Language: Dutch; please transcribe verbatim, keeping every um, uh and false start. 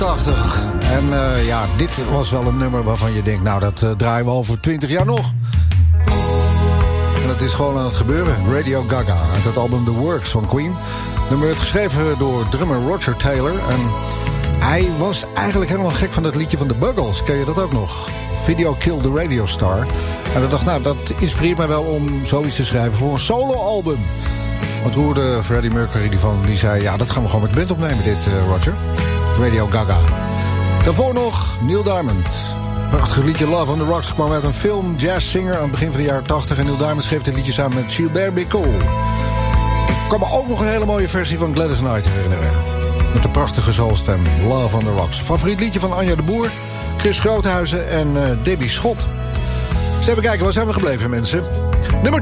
tachtig. En uh, ja, dit was wel een nummer waarvan je denkt, nou, dat uh, draaien we over twintig jaar nog. En dat is gewoon aan het gebeuren. Radio Gaga, uit het album The Works van Queen. Nummer werd geschreven door drummer Roger Taylor. En hij was eigenlijk helemaal gek van dat liedje van de Buggles. Ken je dat ook nog? Video Killed the Radio Star. En ik dacht, nou, dat inspireert mij wel om zoiets te schrijven voor een solo-album. Want hoe hoorde Freddie Mercury die van, die zei, ja, dat gaan we gewoon met de band opnemen, dit, uh, Roger. Radio Gaga. Daarvoor nog Neil Diamond. Prachtig liedje Love on the Rocks kwam uit een film, Jazz Singer, aan het begin van de jaren tachtig. En Neil Diamond schreef dit liedje samen met Gilbert Bécaud. Ik kan me ook nog een hele mooie versie van Gladys Knight herinneren. Met de prachtige zoolstem, Love on the Rocks. Favoriet liedje van Anja de Boer, Chris Groothuizen en uh, Debbie Schot. Dus even kijken, waar zijn we gebleven, mensen? Nummer